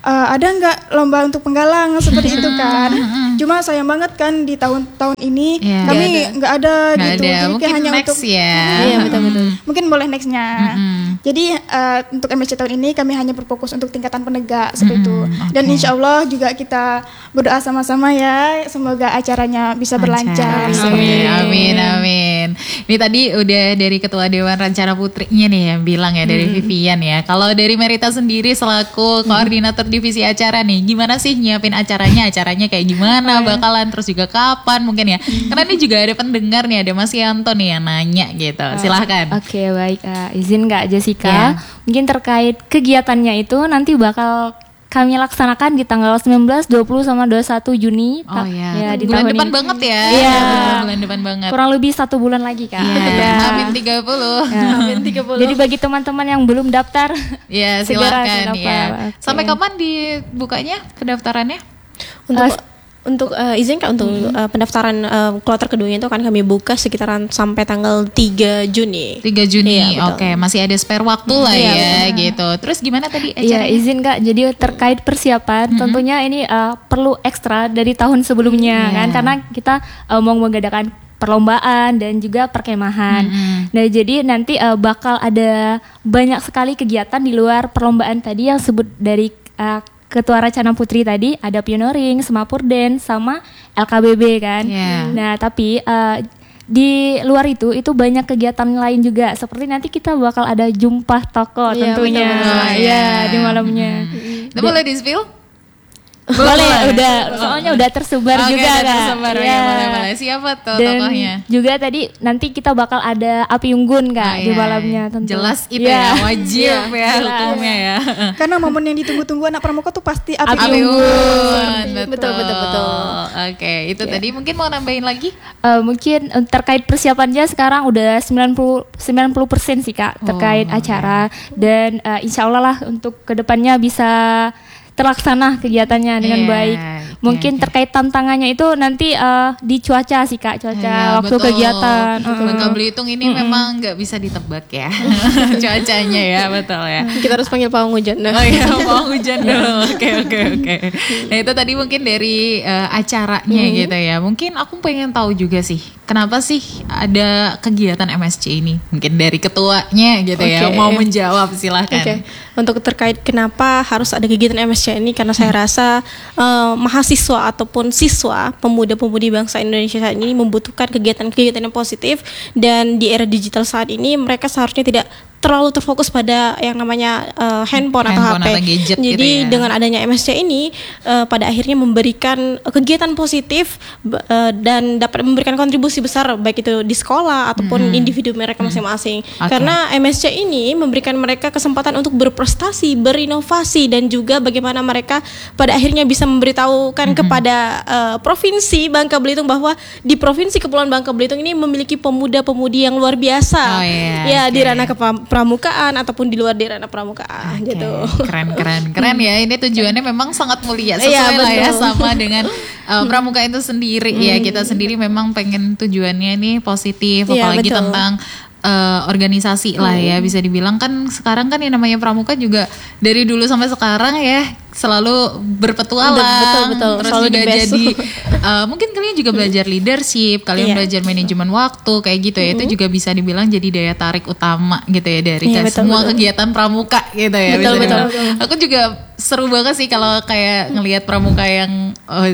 uh, ada nggak lomba untuk penggalang seperti itu kan. Cuma sayang banget kan di tahun-tahun ini yeah. kami nggak ada, ada gitu. Ada. Jadi mungkin hanya next untuk ya. Iya betul-betul. Mungkin boleh nextnya. Mm-hmm. Jadi uh, untuk M S C tahun ini kami hanya berfokus untuk tingkatan penegak seperti mm-hmm. itu. Dan okay. insya Allah juga kita berdoa sama-sama ya, semoga acaranya bisa berlancar. Amin, amin, amin. Ini tadi udah dari Ketua Dewan Rencana Putrinya nih yang bilang ya, dari mm-hmm. Vivian ya. Kalau dari Merita sendiri selaku koordinator mm-hmm. divisi acara nih, gimana sih nyiapin acaranya? Acaranya kayak gimana? Bakalan terus juga kapan mungkin ya? Karena ini juga ada pendengar nih, ada Mas Yanto nih yang nanya gitu. Silahkan. Oke, okay, baik. Uh, izin Kak Jessica, yeah. mungkin terkait kegiatannya itu nanti bakal kami laksanakan di tanggal sembilan belas, dua puluh sama dua puluh satu Juni. Oh iya. Ya, di bulan tahun depan ini. banget ya. Iya. Bulan depan banget. Kurang lebih satu bulan lagi Kak. Iya. Amin tiga puluh. Amin tiga puluh. Jadi bagi teman-teman yang belum daftar, ya silakan ya. Okay. Sampai kapan dibukanya pendaftarannya? Untuk uh, Untuk uh, izin Kak untuk hmm. uh, pendaftaran uh, kloter keduanya itu akan kami buka sekitaran sampai tanggal tiga Juni. tiga Juni. Iya, oke, okay. Masih ada spare waktu lah hmm, ya iya, gitu. Terus gimana tadi acaranya? Iya, izin Kak. Jadi terkait persiapan hmm. tentunya ini uh, perlu ekstra dari tahun sebelumnya hmm, kan yeah. karena kita uh, mau mengadakan perlombaan dan juga perkemahan. Mm-hmm. Nah, jadi nanti uh, bakal ada banyak sekali kegiatan di luar perlombaan tadi yang sebut dari uh, Ketua Rencana Putri tadi, ada pioneering, semapur dance, sama L K B B kan. Yeah. Nah, tapi uh, di luar itu itu banyak kegiatan lain juga. Seperti nanti kita bakal ada jumpa tokoh yeah, tentunya. Betul-betul. Ya, yeah, di malamnya. Hmm. Itu boleh di-spill? Boleh, udah soalnya udah tersebar okay, juga udah kan. Tersebar ya, boleh-boleh. Siapa tuh dan tokohnya? Juga tadi nanti kita bakal ada api unggun Kak oh, di malamnya tentu. Jelas itu yeah. ya, wajib yeah. ya hukumnya ya. Karena momen yang ditunggu-tunggu anak pramuka tuh pasti api, api unggun. unggun. Betul, betul, betul, betul. Oke, okay, itu yeah. tadi mungkin mau nambahin lagi? Uh, mungkin terkait persiapannya sekarang udah sembilan puluh persen sih Kak terkait oh, acara okay. dan uh, insya Allah lah untuk kedepannya bisa terlaksana kegiatannya dengan yeah, baik. Mungkin okay, terkait tantangannya itu nanti uh, di cuaca sih Kak, cuaca yeah, waktu betul. kegiatan. Bangka uh. Belitung ini mm-hmm. memang nggak bisa ditebak ya cuacanya ya, betul ya. Kita harus panggil pawang hujan. Oh iya, pawang hujan dulu. Oke oke oke. Nah itu tadi mungkin dari uh, acaranya mm-hmm. gitu ya. Mungkin aku pengen tahu juga sih, kenapa sih ada kegiatan M S C ini? Mungkin dari ketuanya gitu okay. ya, mau menjawab silahkan. Okay. Untuk terkait kenapa harus ada kegiatan M S C ini, karena saya rasa uh, mahasiswa ataupun siswa pemuda-pemudi bangsa Indonesia saat ini membutuhkan kegiatan-kegiatan yang positif, dan di era digital saat ini mereka seharusnya tidak terlalu terfokus pada yang namanya uh, handphone, handphone atau H P. Atau gadget. Jadi gitu ya. Dengan adanya M S C ini uh, pada akhirnya memberikan kegiatan positif uh, dan dapat memberikan kontribusi besar baik itu di sekolah ataupun hmm. individu mereka masing-masing. Okay. Karena M S C ini memberikan mereka kesempatan untuk berprestasi, berinovasi, dan juga bagaimana mereka pada akhirnya bisa memberitahukan hmm. kepada uh, provinsi Bangka Belitung bahwa di provinsi Kepulauan Bangka Belitung ini memiliki pemuda-pemudi yang luar biasa. Oh, yeah. Ya okay. di ranah kepam pramukaan ataupun di luar di ranah pramukaan okay. gitu. Keren keren keren ya. Ini tujuannya memang sangat mulia sesuai ya, lah ya sama dengan uh, pramuka itu sendiri hmm. ya. Kita sendiri memang pengen tujuannya ini positif, ya, apalagi betul. tentang uh, organisasi hmm. lah ya, bisa dibilang kan sekarang kan yang namanya pramuka juga dari dulu sampai sekarang ya selalu berpetualang, betul betul, terus selalu juga jadi uh, mungkin kalian juga belajar leadership, kalian yeah. belajar manajemen waktu kayak gitu ya, mm-hmm. itu juga bisa dibilang jadi daya tarik utama gitu ya dari yeah, betul, semua betul. kegiatan pramuka gitu ya. Betul betul, betul. Aku juga seru banget sih kalau kayak ngelihat pramuka yang uh,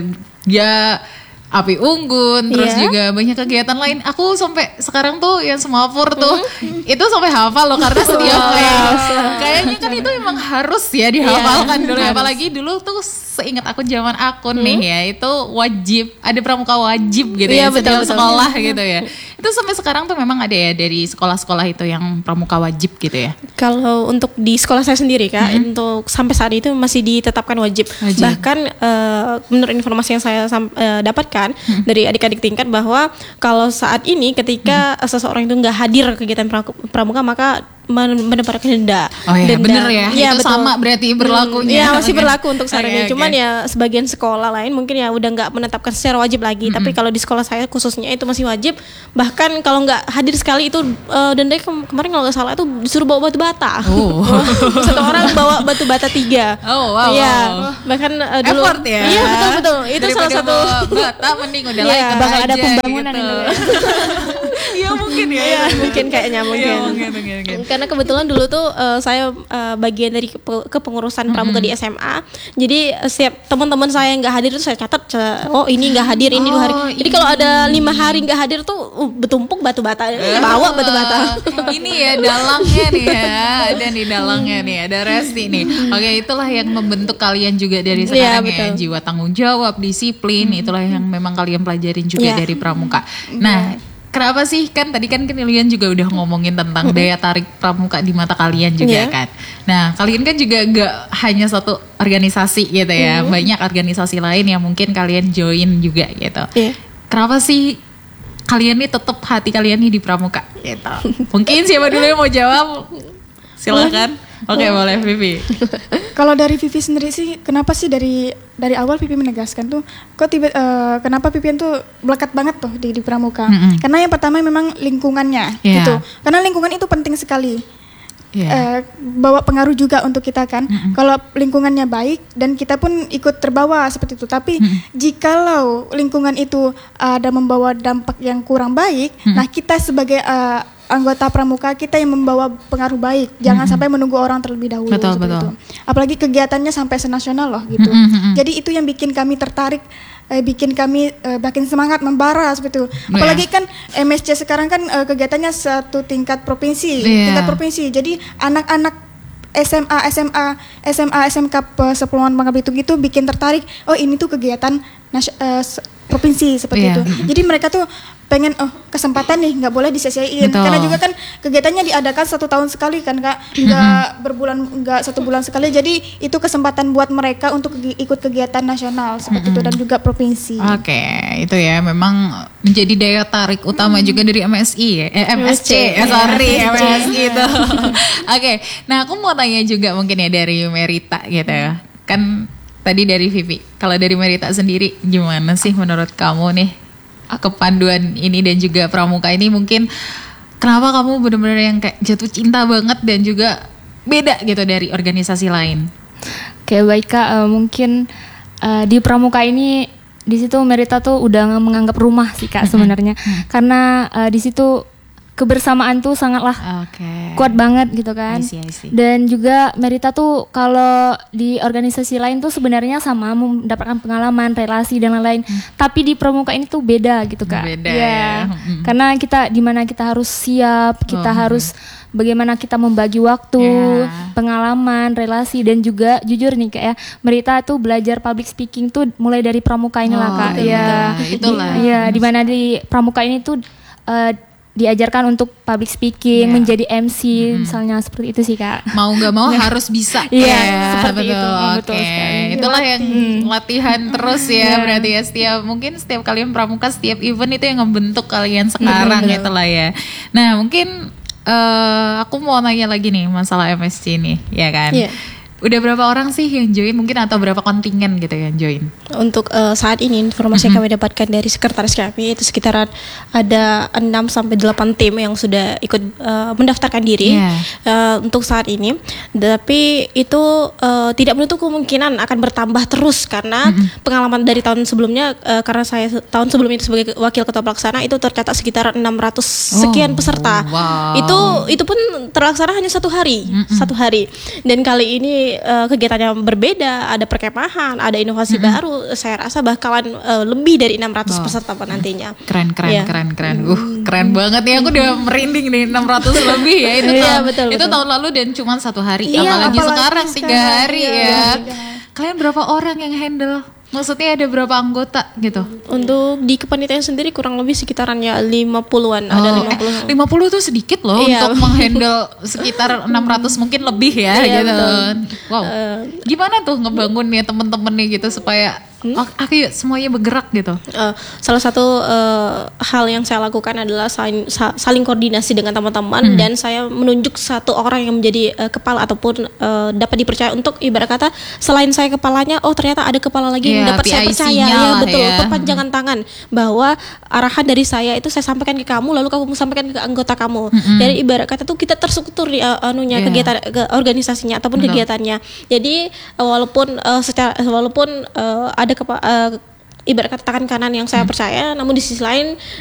ya api unggun, terus yeah. juga banyak kegiatan lain. Aku sampai sekarang tuh yang semapur tuh mm-hmm. itu sampai hafal loh, karena setiap kayak kayaknya kan itu emang harus ya dihafalkan yeah. dulu. Apalagi dulu tuh seingat aku zaman aku hmm. nih ya, itu wajib ada pramuka wajib gitu yeah, ya setiap sekolah gitu ya. Itu sampai sekarang tuh memang ada ya dari sekolah-sekolah itu yang pramuka wajib gitu ya. Kalau untuk di sekolah saya sendiri Kak, hmm. untuk sampai saat itu masih ditetapkan wajib. wajib. Bahkan uh, menurut informasi yang saya uh, dapatkan hmm. dari adik-adik tingkat, bahwa kalau saat ini ketika hmm. seseorang itu nggak hadir kegiatan pramuka, maka mendapatkan denda. Oh ya, denda. bener ya. Ya, itu betul. sama berarti berlakunya. Iya, masih berlaku untuk saat ini. Okay, Cuman okay. ya sebagian sekolah lain mungkin ya udah nggak menetapkan secara wajib lagi. Mm-hmm. Tapi kalau di sekolah saya khususnya itu masih wajib. Bahkan kalau nggak hadir sekali itu uh, dendanya ke- kemarin kalau nggak salah itu disuruh bawa batu bata. Oh. Satu orang bawa batu bata tiga. Oh wow. Iya. Wow. Bahkan uh, dulu. Effort ya. Iya betul betul. Itu daripada salah satu. Bata mending udah Iya, lah bakal ada aja, pembangunan gitu. ini. Iya mungkin ya. Iya, mungkin kayaknya mungkin. Iya, mungkin, mungkin, mungkin. Karena kebetulan dulu tuh uh, saya uh, bagian dari kepe- kepengurusan pramuka mm-hmm. di S M A. Jadi uh, setiap teman-teman saya yang nggak hadir itu saya catat. Oh ini nggak hadir, ini dua hari. Oh, Jadi kalau ada lima hari nggak hadir tuh uh, bertumpuk batu bata, bawa batu bata. Ini ya dalangnya nih ya, ada nih dalangnya nih, ada Resti nih. Oke, itulah yang membentuk kalian juga dari sekarang ya, ya jiwa tanggung jawab, disiplin, hmm. itulah yang memang kalian pelajarin juga yeah. dari pramuka. Nah, kenapa sih kan tadi kan kalian juga udah ngomongin tentang daya tarik pramuka di mata kalian juga yeah. kan. Nah, kalian kan juga gak hanya satu organisasi gitu ya, mm-hmm. banyak organisasi lain yang mungkin kalian join juga gitu. Yeah. Kenapa sih kalian nih tetap hati kalian nih di pramuka gitu? Mungkin siapa dulu yang mau jawab? Silakan. Oke, okay, boleh Vivi. Kalau dari Vivi sendiri sih, kenapa sih dari dari awal Vivi menegaskan tuh, kok tiba uh, kenapa Vivian tuh melekat banget tuh di, di pramuka? Mm-hmm. Karena yang pertama memang lingkungannya, yeah. gitu. Karena lingkungan itu penting sekali. Yeah. Uh, bawa pengaruh juga untuk kita kan. Mm-hmm. Kalau lingkungannya baik dan kita pun ikut terbawa seperti itu. Tapi mm-hmm. jikalau lingkungan itu ada membawa dampak yang kurang baik, mm-hmm. nah kita sebagai uh, anggota pramuka kita yang membawa pengaruh baik. Jangan mm-hmm. sampai menunggu orang terlebih dahulu. Betul, betul. Itu. Apalagi kegiatannya sampai senasional loh gitu. Mm-hmm. Jadi itu yang bikin kami tertarik, eh, bikin kami eh, makin semangat membara seperti itu. Apalagi yeah. kan M S C sekarang kan eh, kegiatannya satu tingkat provinsi, yeah. tingkat provinsi. Jadi anak-anak S M A, S M A, S M A, S M K Sepulauan Bangka Belitung itu bikin tertarik. Oh ini tuh kegiatan nas- uh, provinsi seperti yeah. itu. Jadi mereka tuh pengen oh kesempatan nih nggak boleh disia-siain. Karena juga kan kegiatannya diadakan satu tahun sekali kan kak, nggak berbulan nggak satu bulan sekali. Jadi itu kesempatan buat mereka untuk ikut kegiatan nasional seperti mm-hmm. itu dan juga provinsi. Oke, okay, itu ya memang menjadi daya tarik utama mm. juga dari M S I ya, eh, M S C, ya sorry M S I itu. Oke, okay. Nah aku mau tanya juga mungkin ya dari Merita gitu ya, kan tadi dari Vivi. Kalau dari Merita sendiri gimana sih menurut kamu nih kepanduan ini dan juga pramuka ini, mungkin kenapa kamu benar-benar yang kayak jatuh cinta banget dan juga beda gitu dari organisasi lain? Oke baik kak, uh, mungkin uh, di pramuka ini di situ Merita tuh udah menganggap rumah sih kak sebenarnya, mm-hmm. karena uh, di situ kebersamaan tuh sangatlah okay. kuat banget gitu kan. I see, I see. Dan juga Merita tuh kalau di organisasi lain tuh sebenarnya sama mendapatkan pengalaman, relasi dan lain-lain. Hmm. Tapi di pramuka ini tuh beda gitu kak. Beda ya. ya. Hmm. Karena kita di mana kita harus siap, kita oh. harus bagaimana kita membagi waktu, yeah. pengalaman, relasi dan juga jujur nih kak ya, Merita tuh belajar public speaking tuh mulai dari pramuka inilah oh, kak. Ya. Itulah. Ya, di mana di pramuka ini tuh uh, diajarkan untuk public speaking, yeah. menjadi M C, hmm. misalnya seperti itu sih kak. Mau nggak mau harus bisa. Iya, yeah, seperti betul. itu. Oke, okay. itulah yang hmm. latihan terus ya, yeah. berarti ya setiap mungkin setiap kalian pramuka setiap event itu yang membentuk kalian sekarang hmm, gitu lah ya. Nah mungkin uh, aku mau nanya lagi nih masalah M S C nih, ya kan? Yeah. Udah berapa orang sih yang join mungkin atau berapa kontingen gitu yang join? Untuk uh, saat ini informasi mm-hmm. yang kami dapatkan dari sekretaris kami itu sekitaran ada enam sampai delapan tim yang sudah ikut uh, mendaftarkan diri yeah. uh, untuk saat ini. Tapi itu uh, tidak menutup kemungkinan akan bertambah terus karena mm-hmm. pengalaman dari tahun sebelumnya uh, karena saya tahun sebelum itu sebagai wakil ketua pelaksana itu tercatat sekitar enam ratus sekian oh, peserta. Wow. Itu itu pun terlaksana hanya satu hari, mm-hmm. satu hari. Dan kali ini Uh, kegiatannya berbeda, ada perkemahan, ada inovasi mm-hmm. baru. Saya rasa bakalan uh, lebih dari enam ratus oh. peserta nantinya. Keren, keren, yeah. keren, keren. Uh, keren banget ya. Aku udah merinding nih enam ratus lebih ya. Itu tahun, betul, itu betul. tahun lalu dan cuma satu hari. Iya, apalagi, apalagi sekarang tiga hari ya. ya. Kalian berapa orang yang handle? Maksudnya ada berapa anggota gitu? Untuk di kepanitiaan sendiri kurang lebih sekitarannya lima puluhan. Oh, ada lima puluh. Eh, lima puluh tuh sedikit loh iya. untuk menghandle sekitar enam ratus mungkin lebih ya iya, gitu. Betul. Wow. Uh, Gimana tuh ngebangun ya temen-temen nih gitu supaya Hmm? Oh, ayo semuanya bergerak gitu. Uh, salah satu uh, hal yang saya lakukan adalah saling, saling koordinasi dengan teman-teman hmm. dan saya menunjuk satu orang yang menjadi uh, kepala ataupun uh, dapat dipercaya untuk ibarat kata selain saya kepalanya, oh ternyata ada kepala lagi yeah, yang dapat saya percaya, ya betul, ya. Perpanjangan tangan bahwa arahan dari saya itu saya sampaikan ke kamu, lalu kamu sampaikan ke anggota kamu. Hmm. Jadi ibarat kata tuh kita terstruktur di uh, anunya yeah. kegiatan ke organisasinya ataupun betul. kegiatannya. Jadi uh, walaupun uh, secara walaupun uh, ada kepa, uh, ibarat kata tangan kanan yang saya hmm. percaya, namun di sisi lain